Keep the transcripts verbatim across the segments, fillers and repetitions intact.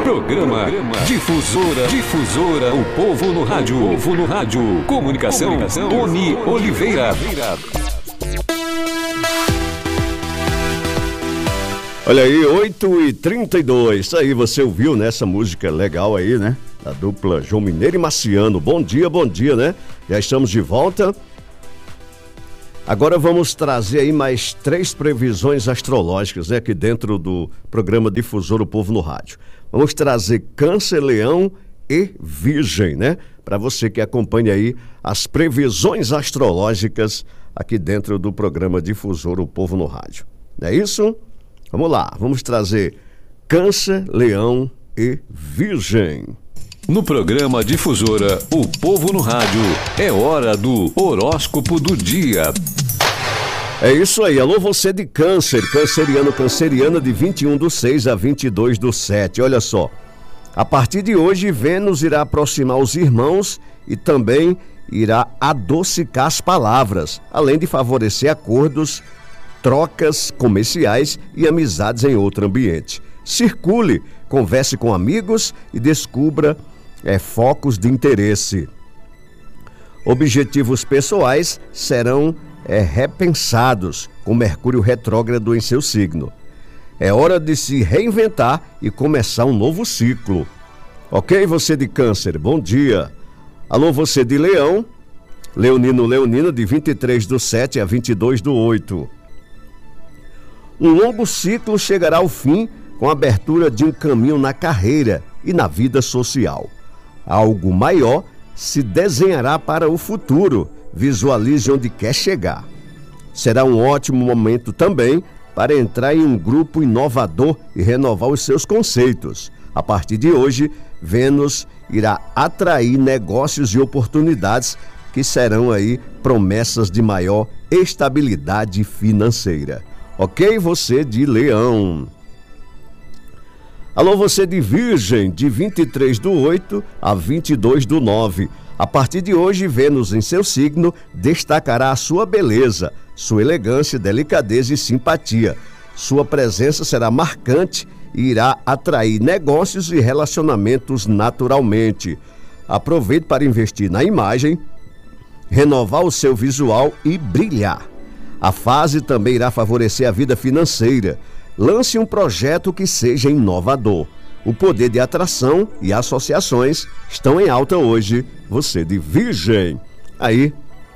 Programa, Programa Difusora, Difusora, o povo no rádio, o povo no rádio. Comunicação, Comunicação Tony Oliveira. Olha aí, oito e trinta e dois. Isso aí, você ouviu, né? Essa música legal aí, né? Da dupla João Mineiro e Marciano. Bom dia, bom dia, né? Já estamos de volta. Agora vamos trazer aí mais três previsões astrológicas, né? Aqui dentro do programa Difusor, o Povo no Rádio. Vamos trazer Câncer, Leão e Virgem, né? Para você que acompanha aí as previsões astrológicas aqui dentro do programa Difusor, o Povo no Rádio. Não é isso? Vamos lá, vamos trazer Câncer, Leão e Virgem. No programa Difusora, o povo no rádio, é hora do horóscopo do dia. É isso aí, alô você de Câncer, canceriano, canceriana de vinte e um do seis a vinte e dois do sete. Olha só, a partir de hoje Vênus irá aproximar os irmãos e também irá adocicar as palavras, além de favorecer acordos, trocas comerciais e amizades em outro ambiente. Circule, converse com amigos e descubra é, focos de interesse. Objetivos pessoais serão é, repensados com Mercúrio retrógrado em seu signo. É hora de se reinventar e começar um novo ciclo. Ok, você de Câncer, bom dia. Alô, você de Leão, Leonino, Leonina, de vinte e três do sete a vinte e dois do oito. Um longo ciclo chegará ao fim com a abertura de um caminho na carreira e na vida social. Algo maior se desenhará para o futuro. Visualize onde quer chegar. Será um ótimo momento também para entrar em um grupo inovador e renovar os seus conceitos. A partir de hoje, Vênus irá atrair negócios e oportunidades que serão aí promessas de maior estabilidade financeira. Ok, você de Leão. Alô, você de Virgem, de vinte e três do oito a vinte e dois do nove. A partir de hoje, Vênus em seu signo destacará a sua beleza, sua elegância, delicadeza e simpatia. Sua presença será marcante e irá atrair negócios e relacionamentos naturalmente. Aproveite para investir na imagem, renovar o seu visual e brilhar. A fase também irá favorecer a vida financeira. Lance um projeto que seja inovador. O poder de atração e associações estão em alta hoje. Você de Virgem. Aí,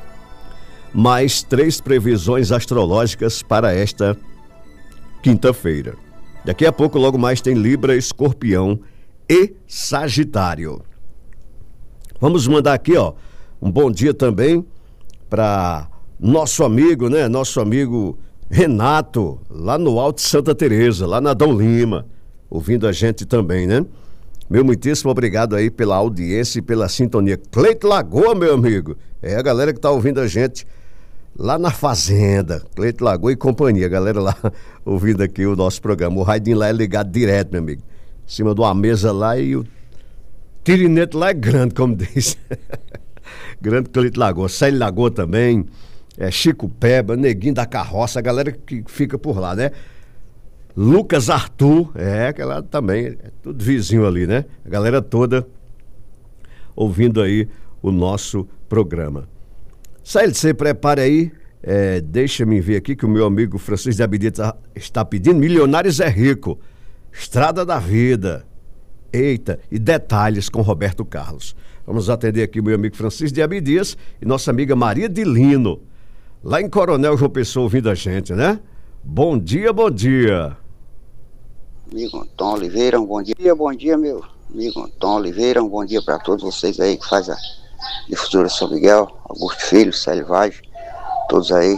mais três previsões astrológicas para esta quinta-feira. Daqui a pouco, logo mais, tem Libra, Escorpião e Sagitário. Vamos mandar aqui, ó, um bom dia também para nosso amigo, né? Nosso amigo Renato, lá no Alto Santa Teresa, lá na Dom Lima, ouvindo a gente também, né? Meu muitíssimo obrigado aí pela audiência e pela sintonia. Cleito Lagoa, meu amigo, é a galera que tá ouvindo a gente lá na Fazenda, Cleito Lagoa e companhia, a galera lá ouvindo aqui o nosso programa. O Raidinho lá é ligado direto, meu amigo, em cima de uma mesa lá, e o tirinete lá é grande, como diz. Grande Cleito Lagoa, Célio Lagoa também, é, Chico Peba, Neguinho da Carroça, a galera que fica por lá, né? Lucas Arthur, é, aquela também, é tudo vizinho ali, né? A galera toda ouvindo aí o nosso programa. Célio, você prepare aí, é, deixa-me ver aqui que o meu amigo Francisco de Abdias está pedindo. Milionários é Rico, Estrada da Vida, eita, e detalhes com Roberto Carlos. Vamos atender aqui o meu amigo Francisco de Abdias e nossa amiga Maria de Lino, lá em Coronel João Pessoa, ouvindo a gente, né? Bom dia, bom dia. Amigo Tom Oliveira, um bom dia, bom dia, meu amigo Tom Oliveira, um bom dia para todos vocês aí que faz a Difusora São Miguel, Augusto Filho, Célio Vaz, todos aí.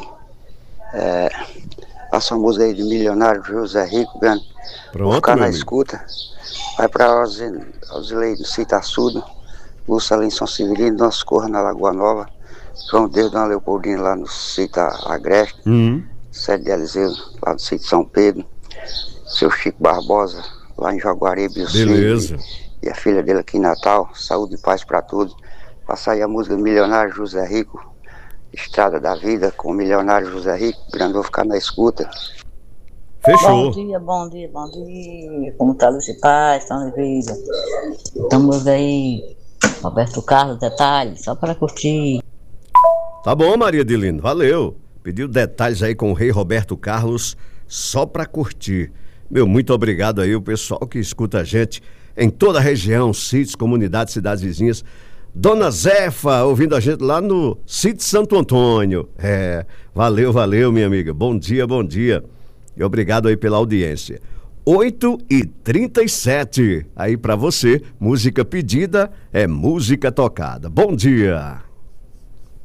É, passa uma música aí de Milionário, José Rico, grande. Pronto, vou ficar na amigo. Escuta. Vai para Osileio do Citaçudo, Lúcia ali em São Severino, Nossa Corra na Lagoa Nova, João Deus, Dona Leopoldina lá no Cita Agreste, uhum. Sede de Eliseu, lá do Sítio São Pedro, seu Chico Barbosa, lá em Jaguaribe, o Beleza. Filho, e a filha dele aqui em Natal, saúde e paz para todos. Passar aí a música Milionário José Rico, Estrada da Vida, com o Milionário José Rico, grande, vou ficar na escuta. Fechou. Bom dia, bom dia, bom dia. Como tá Lúcia Paz, tá Oliveira? Estamos aí, Roberto Carlos, detalhes, só para curtir. Tá bom, Maria Adelino, valeu. Pediu detalhes aí com o rei Roberto Carlos, só para curtir. Meu, muito obrigado aí o pessoal que escuta a gente em toda a região, sítios, comunidades, cidades vizinhas. Dona Zefa, ouvindo a gente lá no sítio Santo Antônio. É, valeu, valeu, minha amiga. Bom dia, bom dia. E obrigado aí pela audiência. oito e trinta e sete. Aí para você, música pedida é música tocada. Bom dia.